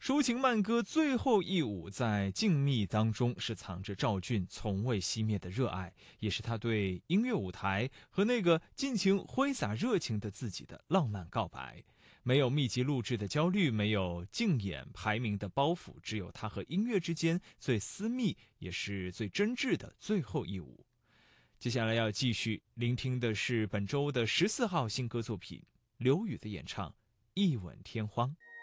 抒情慢歌最后一舞，在静谧当中是藏着赵俊从未熄灭的热爱，也是他对音乐舞台和那个尽情挥洒热情的自己的浪漫告白。没有密集录制的焦虑，没有竞演排名的包袱，只有他和音乐之间最私密也是最真挚的最后一舞。接下来要继续聆听的是本周的14号新歌作品，刘宇的演唱《一吻天荒》。